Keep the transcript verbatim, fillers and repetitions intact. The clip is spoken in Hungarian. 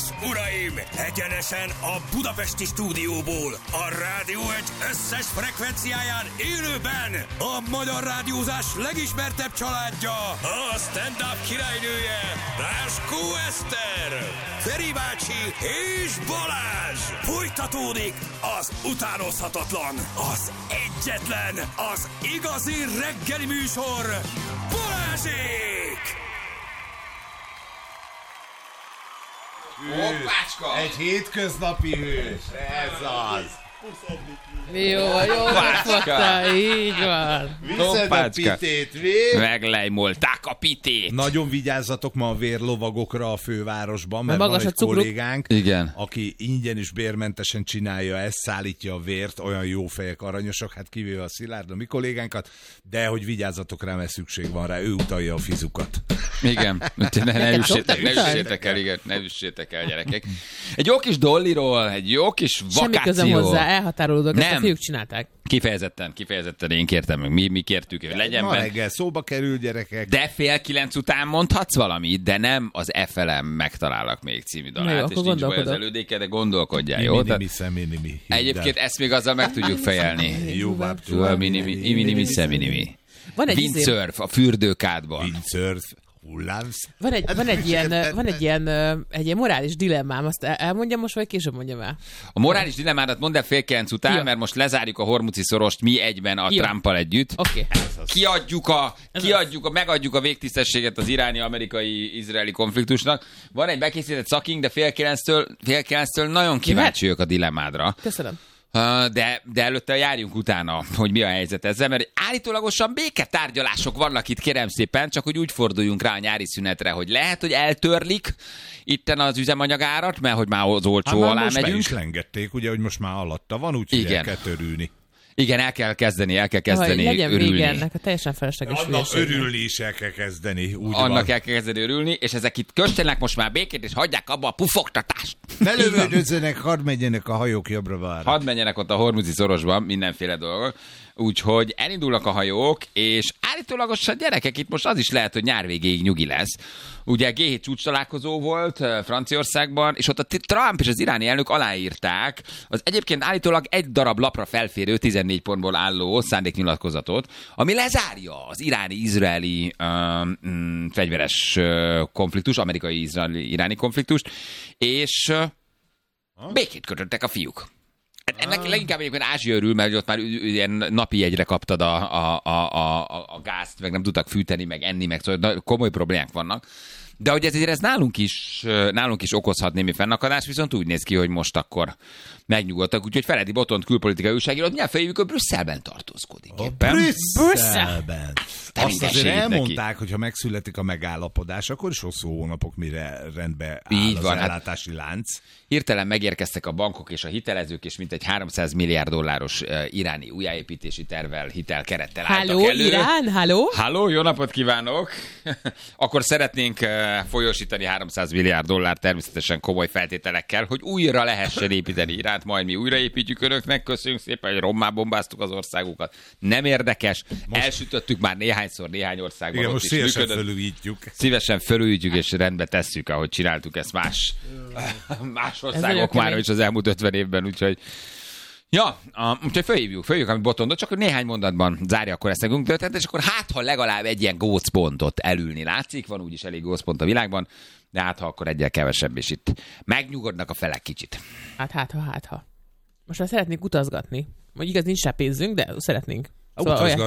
és uraim, egyenesen a budapesti stúdióból, a Rádió egy összes frekvenciáján élőben a magyar rádiózás legismertebb családja, a stand-up királynője, Ráskó Eszter, Feri bácsi és Balázs. Folytatódik az utánozhatatlan, az egyetlen, az igazi reggeli műsor, Balázsék! Hoppácska! Egy hétköznapi hős, ez az! Jó, jó, megfogta, így van. Viszed a pitét, vég! Meglejmolták a pitét! Nagyon vigyázzatok ma a vérlovagokra a fővárosban, mert Magas van egy a cukruk. kollégánk, Igen. aki ingyen és bérmentesen csinálja ezt, szállítja a vért, olyan jó fejek, aranyosak, hát kivéve a Szilárd, a mi kollégánkat, de hogy vigyázzatok rá, mert szükség van rá, ő utalja a fizukat. Igen, ne, ne üssétek, ne üssétek el, igen, ne üssétek el, gyerekek. Egy jó kis dolliról, egy jó kis Semmi közöm vakációról. hozzá, elhatárolódok, ezt a Nem. fiúk csinálták. Kifejezetten, kifejezetten én kértem meg, mi, mi kértük, hogy legyen Ma benne. reggel szóba kerül, gyerekek. De fél kilenc után mondhatsz valamit, de nem az ef el em megtalálak még című Na jó, dalát, akkor és nincs baj az gondolkodok. elődéke, de gondolkodjál, jó? Minimi, Tehát szeminimi. egyébként ezt még azzal meg tudjuk fejelni. Jó, báb, Szóval minimi, minimi, szeminimi. Van egy, izé, Windsurf a fürdőkádban. Windsurf, hullámsz. van egy, van egy ilyen, ö, van egy ilyen, ö, egy ilyen morális dilemmám, azt el- elmondjam most, vagy később mondjam el? A morális dilemmádat mondd el fél kilenc után, Jó. mert most lezárjuk a Hormuci szorost mi egyben a Jó. Trumpal együtt. Oké. Okay. Kiadjuk a, Ez kiadjuk a, megadjuk a végtisztességet az iráni-amerikai-izraeli konfliktusnak. Van egy bekészített szakink, de fél kilenctől, fél kilenctől nagyon kíváncsi vagyok a dilemmádra. Köszönöm. Uh, De, de előtte járjunk utána, hogy mi a helyzet ezzel, mert állítólagosan béketárgyalások vannak itt, kérem szépen, csak hogy úgy forduljunk rá a nyári szünetre, hogy lehet, hogy eltörlik itten az üzemanyagárat, mert hogy már az olcsó Hát alá most be megyünk. is lengették, ugye, hogy most már alatta van, úgyhogy Igen. el kell törülni. Igen, el kell kezdeni, el kell Hogy kezdeni legyen örülni. vége ennek a teljesen felesleges Annak hülyeségnek. örülni is el kell kezdeni, úgy Annak van. el kell kezdeni örülni, és ezek itt köszönnek most már békét, és hagyják abba a pufogtatást. Ne lövődözzenek, hadd menjenek a hajók jobbra-balra. Hadd menjenek ott a Hormuzi szorosban mindenféle dolgok. Úgyhogy elindulnak a hajók, és állítólagosan gyerekek, itt most az is lehet, hogy nyár végéig nyugi lesz. Ugye gé hét csúcs találkozó volt eh, Franciaországban, és ott a Trump és az iráni elnök aláírták az egyébként állítólag egy darab lapra felférő tizennégy pontból álló szándéknyilatkozatot, ami lezárja az iráni-izraeli uh, mm, fegyveres uh, konfliktus, amerikai-izraeli-iráni konfliktust, és uh, békét kötöttek a fiúk. Ennek leginkább egyébként Ázsia örül, mert ott már ilyen napi jegyre kaptad a, a, a, a, a gázt, meg nem tudtak fűteni, meg enni, meg szóval komoly problémák vannak. De hogy ezért ez nálunk is, nálunk is okozhat némi fennakadást, viszont úgy néz ki, hogy most akkor megnyugodtak. Úgyhogy Feledi Botont külpolitikai újságíró, mindjárt feljövük, hogy Brüsszelben tartózkodik éppen. Brüsszelben. Te Azt azért mindeségét elmondták, hogy ha megszületik a megállapodás, akkor is hosszú hónapok, mire rendbe áll Így az van, hát- ellátási lánc. Hirtelen megérkeztek a bankok és a hitelezők, és mintegy háromszáz milliárd dolláros uh, iráni újjáépítési tervvel, hitelkerettel álltak Halló, elő. Irán, halló? Halló, jó napot kívánok! Akkor szeretnénk uh, folyósítani háromszáz milliárd dollár természetesen komoly feltételekkel, hogy újra lehessen építeni Iránt, majd mi újraépítjük önöknek. Köszönjük szépen, hogy rommá bombáztuk az országukat. Nem érdekes. Most... Elsütöttük már néhányszor néhány országban. Igen, ott most is szívesen működött. fölújítjuk. Szívesen fölüljítjük és rendbe tesszük, ahogy csináltuk ezt más, más nagyon országok már kemény. is az elmúlt ötven évben, úgyhogy ja, a, úgyhogy fölhívjuk, fölhívjuk, amit Botondot, csak hogy néhány mondatban zárja akkor ezt nekünk történet, és akkor hát, ha legalább egy ilyen gócpontot elülni látszik, van úgyis elég gócpont a világban, de hát, ha akkor egyel kevesebb, és itt megnyugodnak a felek kicsit. Hát, hát, ha, hát, ha. Most már szeretnénk utazgatni. Vagy igaz, nincs se pénzünk, de szeretnénk. Szóval Utazgatni